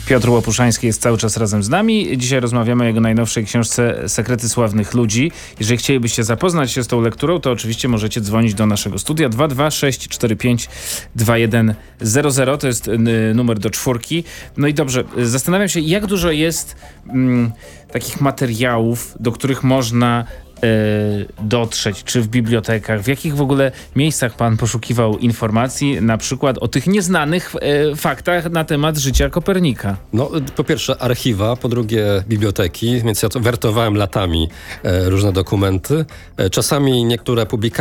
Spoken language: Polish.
Piotr Łopuszański jest cały czas razem z nami. Dzisiaj rozmawiamy o jego najnowszej książce Sekrety sławnych ludzi. Jeżeli chcielibyście zapoznać się z tą lekturą, to oczywiście możecie dzwonić do naszego studia 22645 2100. To jest numer do 4. No i dobrze, zastanawiam się, jak dużo jest takich materiałów, do których można dotrzeć, czy w bibliotekach, w jakich w ogóle miejscach pan poszukiwał informacji, na przykład o tych nieznanych faktach na temat życia Kopernika? No, po pierwsze archiwa, po drugie biblioteki, więc ja to wertowałem latami różne dokumenty. Czasami niektóre publikacje